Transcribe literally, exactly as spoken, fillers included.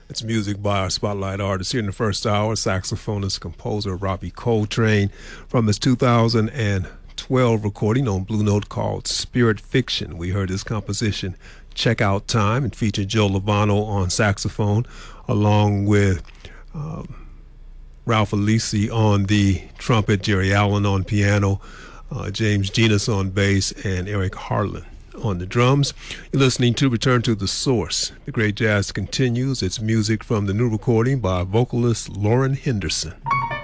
It's music by our spotlight artist here in the first hour, saxophonist, composer Robbie Coltrane, from his two thousand twelve recording on Blue Note called Spirit Fiction. We heard his composition Check Out Time and featured Joe Lovano on saxophone, along with um, Ralph Alisi on the trumpet, Jerry Allen on piano, uh, James Genus on bass, and Eric Harlan on the drums. You're listening to Return to the Source. The great jazz continues. It's music from the new recording by vocalist Lauren Henderson.